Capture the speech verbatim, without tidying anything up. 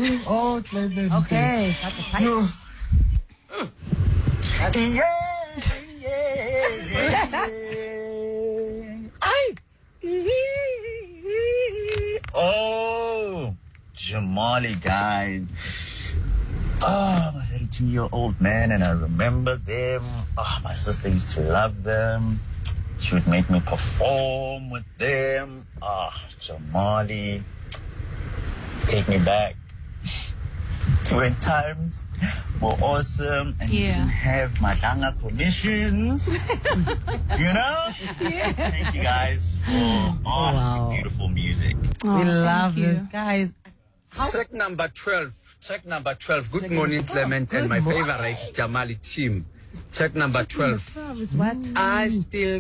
Oh, klein baby. Okay, got the pipes. Yeah, yeah, yeah, yeah. Ay. Oh, Jamali, guys. Oh, I'm a thirty-two-year-old man, and I remember them. Oh, my sister used to love them. She would make me perform with them. Ah, oh, Jamali, take me back to when times were awesome and Yeah. you can have Madanga commissions. You know? Yeah. Thank you guys for oh, Wow. beautiful music. Oh, We love thank you. this, guys. Track number twelve. Track number twelve. Good morning, Clement, and my favorite Jamali team. Track number twelve. It's what? I still